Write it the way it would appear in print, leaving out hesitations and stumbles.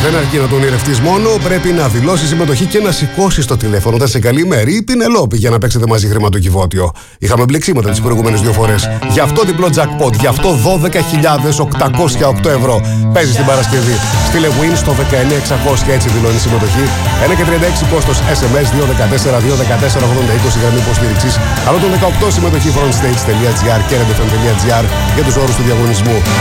Δεν αρκεί να τον ονειρευτείς μόνο, πρέπει να δηλώσεις συμμετοχή και να σηκώσεις το τηλέφωνο. Όταν σε καλεί Μέρη ή Πινελόπη για να παίξετε μαζί χρηματοκιβώτιο. Είχαμε μπλεξίματα τις προηγούμενες 2 φορές. Γι' αυτό διπλό jackpot, γι' αυτό 12.808 ευρώ. Παίζει την Παρασκευή. Στείλε win στο 19600, έτσι δηλώνει συμμετοχή. 1,36 κόστος SMS 214-214-80-20 γραμμή υποστήριξης. Αλλά το 18 συμμετοχή frontstage.gr και redfm.gr για τους όρους του διαγωνισμού.